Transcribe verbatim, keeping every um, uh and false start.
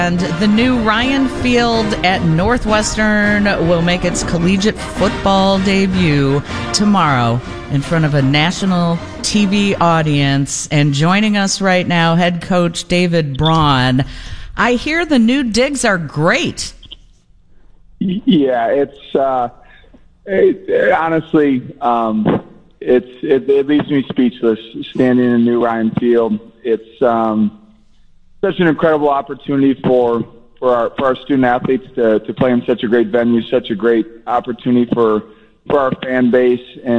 And the new Ryan Field at Northwestern will make its collegiate football debut tomorrow in front of a national T V audience. And joining us right now, head coach David Braun. I hear the new digs are great. Yeah, it's uh, it, it, honestly, um, it's it, it leaves me speechless standing in new Ryan Field. It's um, such an incredible opportunity for for our for our student athletes to to play in such a great venue, such a great opportunity for for our fan base, and